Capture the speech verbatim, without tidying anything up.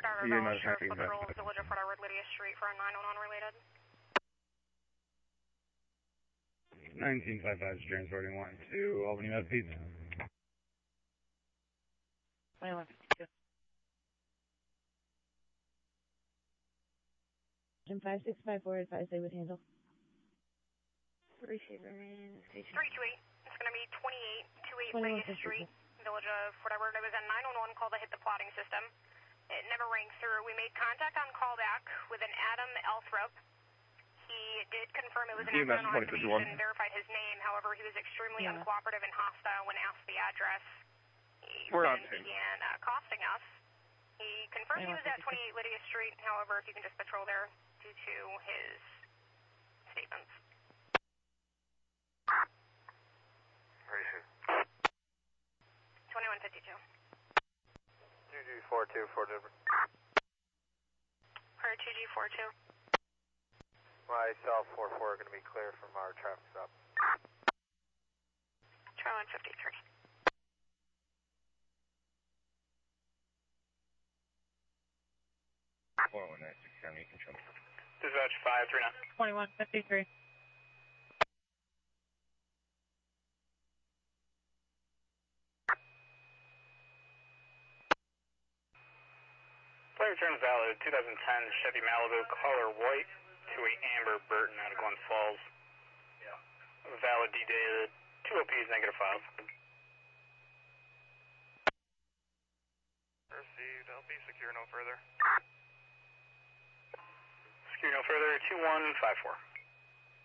Fort Howard You're Valley not Sheriff's happy Patrol, about that. Village of Fort Howard, Lydia Street for a nine one one related. nineteen fifty-five is transporting one to Albany Med Pizza. twenty-one fifty-two. five six five four advise they would handle. Receive remain station. three two eight. It's going to be twenty-eight twenty-eight Lydia Street, Village of Fort Howard. It was a nine one one call to hit the plotting system. It never rang through. We made contact on callback with an Adam Elthrop. He did confirm it was an accidental activation, verified his name. However, he was extremely yeah. uncooperative and hostile when asked the address. He We're then on began uh, costing us. He confirmed he was at twenty-eight Lydia Street. However, if you can just patrol there due to his statements. twenty-one fifty-two. two G four two, Fort Edward. Or two G four two. Myself, four four are going to be clear from our traffic stop. twenty-one fifty-three. four one nine six County Control. Dispatch five three nine. twenty-one fifty-three. Flight return is valid. twenty ten Chevy Malibu, color white, to a Amber Burton out of Glens Falls. Valid D-dated. Two O Ps, negative five. Received. L P secure no further. Secure no further. two one five four.